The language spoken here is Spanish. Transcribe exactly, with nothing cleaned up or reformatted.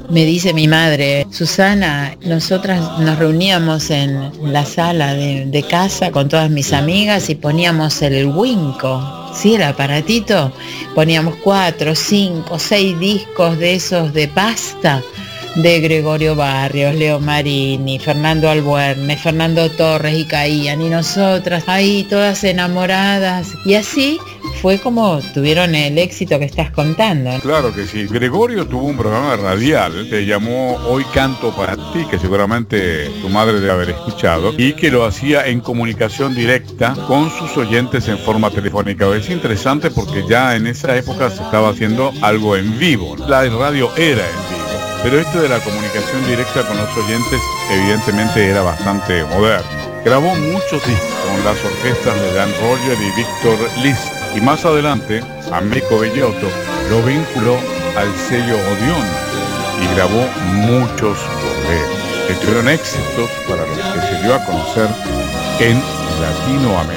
Me dice mi madre, Susana, nosotras nos reuníamos en la sala de, de casa con todas mis amigas y poníamos el Winco, ¿sí? El aparatito, poníamos cuatro, cinco, seis discos de esos de pasta, de Gregorio Barrios, Leo Marini, Fernando Albuerne, Fernando Torres, y caían, y nosotras ahí todas enamoradas, y así fue como tuvieron el éxito que estás contando. Claro que sí. Gregorio tuvo un programa radial, se llamó Hoy Canto para Ti, que seguramente tu madre debe haber escuchado, y que lo hacía en comunicación directa con sus oyentes en forma telefónica. Es interesante porque ya en esa época se estaba haciendo algo en vivo. La radio era en vivo. Pero esto de la comunicación directa con los oyentes evidentemente era bastante moderno. Grabó muchos discos con las orquestas de Dan Roger y Víctor List, y más adelante Américo Bellotto lo vinculó al sello Odeón y grabó muchos boleros que tuvieron éxitos para los que se dio a conocer en Latinoamérica.